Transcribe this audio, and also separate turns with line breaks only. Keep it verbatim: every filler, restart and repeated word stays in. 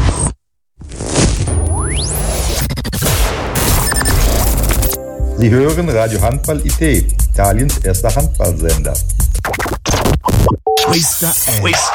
Sie hören Radio Handball I T, Italiens erster Handballsender.
Questa è